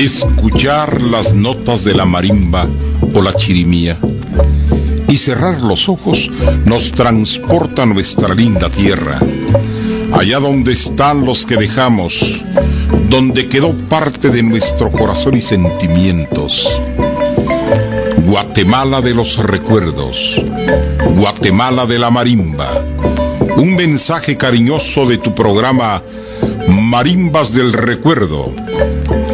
escuchar las notas de la marimba o la chirimía, y cerrar los ojos nos transporta a nuestra linda tierra, allá donde están los que dejamos, donde quedó parte de nuestro corazón y sentimientos. Guatemala de los recuerdos, Guatemala de la marimba, un mensaje cariñoso de tu programa Marimbas del Recuerdo.